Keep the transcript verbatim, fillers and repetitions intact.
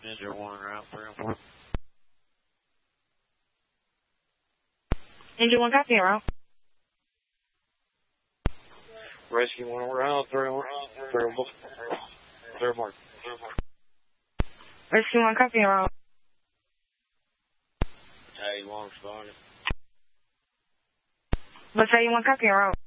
Ninja one around three and four. Ninja one, copy, route. Rescue one around three and one. Three and four. Three and four. Rescue one, copy, route. Hey, one responding. Let's say you one, copy, route.